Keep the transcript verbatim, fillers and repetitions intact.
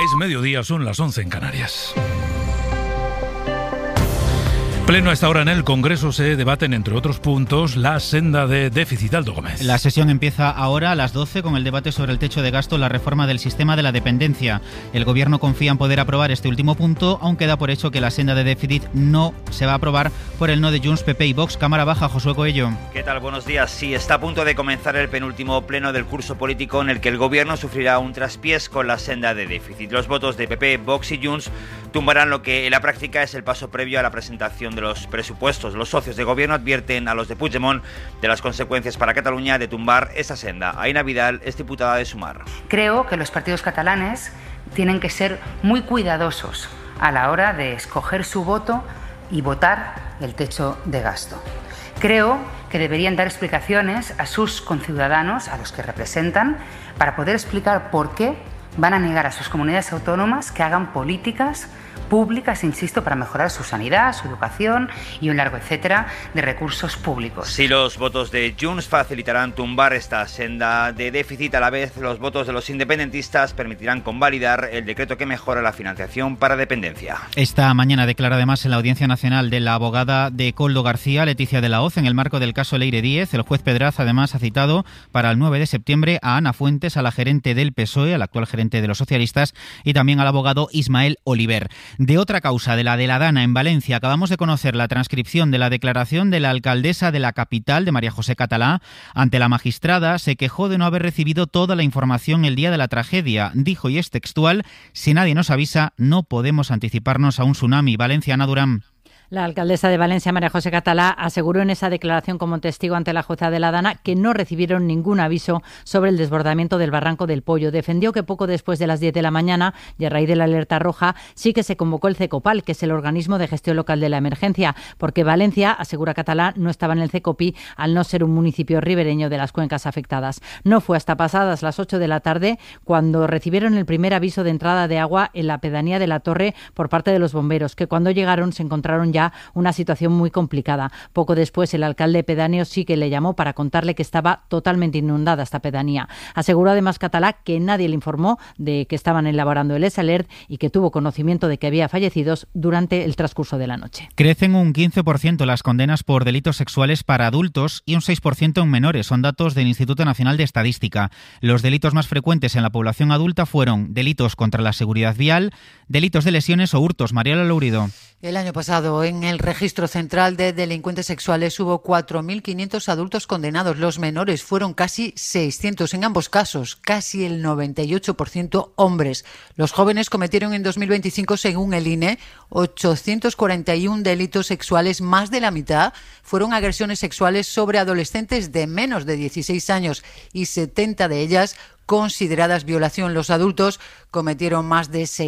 Es mediodía, son las once en Canarias. Pleno a esta hora en el Congreso se debaten, entre otros puntos, la senda de déficit. Aldo Gómez. La sesión empieza ahora a las doce con el debate sobre el techo de gasto, la reforma del sistema de la dependencia. El Gobierno confía en poder aprobar este último punto, aunque da por hecho que la senda de déficit no se va a aprobar por el no de Junts, P P y Vox. Cámara Baja, Josué Coello. ¿Qué tal? Buenos días. Sí, está a punto de comenzar el penúltimo pleno del curso político en el que el Gobierno sufrirá un traspiés con la senda de déficit. Los votos de P P, Vox y Junts tumbarán lo que en la práctica es el paso previo a la presentación de los presupuestos. Los socios de gobierno advierten a los de Puigdemont de las consecuencias para Cataluña de tumbar esa senda. Aina Vidal es diputada de Sumar. Creo que los partidos catalanes tienen que ser muy cuidadosos a la hora de escoger su voto y votar el techo de gasto. Creo que deberían dar explicaciones a sus conciudadanos, a los que representan, para poder explicar por qué van a negar a sus comunidades autónomas que hagan políticas públicas, insisto, para mejorar su sanidad, su educación y un largo etcétera de recursos públicos. Si los votos de Junts facilitarán tumbar esta senda de déficit, a la vez los votos de los independentistas permitirán convalidar el decreto que mejora la financiación para dependencia. Esta mañana declara además en la Audiencia Nacional de la abogada de Koldo García, Leticia de la Hoz, en el marco del caso Leire Díez. El juez Pedraz además ha citado para el nueve de septiembre a Ana Fuentes, a la gerente del P S O E, a la actual gerente de los socialistas, y también al abogado Ismael Oliver. De otra causa, de la de la Dana, en Valencia, acabamos de conocer la transcripción de la declaración de la alcaldesa de la capital, de María José Catalá. Ante la magistrada, se quejó de no haber recibido toda la información el día de la tragedia. Dijo, y es textual: si nadie nos avisa, no podemos anticiparnos a un tsunami. Valencia, Ana Durán. La alcaldesa de Valencia, María José Catalá, aseguró en esa declaración como testigo ante la jueza de la Dana que no recibieron ningún aviso sobre el desbordamiento del Barranco del Pollo. Defendió que poco después de las diez de la mañana y a raíz de la alerta roja sí que se convocó el CECOPAL, que es el organismo de gestión local de la emergencia, porque Valencia, asegura Catalá, no estaba en el CECOPI al no ser un municipio ribereño de las cuencas afectadas. No fue hasta pasadas las ocho de la tarde cuando recibieron el primer aviso de entrada de agua en la pedanía de la Torre por parte de los bomberos, que cuando llegaron se encontraron ya una situación muy complicada. Poco después el alcalde pedáneo sí que le llamó para contarle que estaba totalmente inundada esta pedanía. Aseguró además Catalá que nadie le informó de que estaban elaborando el S-Alert y que tuvo conocimiento de que había fallecidos durante el transcurso de la noche. Crecen un quince por ciento las condenas por delitos sexuales para adultos y un seis por ciento en menores. Son datos del Instituto Nacional de Estadística. Los delitos más frecuentes en la población adulta fueron delitos contra la seguridad vial, delitos de lesiones o hurtos. Mariela Lourido. El año pasado, en el Registro Central de Delincuentes Sexuales, hubo cuatro mil quinientos adultos condenados. Los menores fueron casi seiscientos. En ambos casos, casi el noventa y ocho por ciento hombres. Los jóvenes cometieron en dos mil veinticinco, según el I N E, ochocientos cuarenta y uno delitos sexuales. Más de la mitad fueron agresiones sexuales sobre adolescentes de menos de dieciséis años y setenta de ellas consideradas violación. Los adultos cometieron más de seis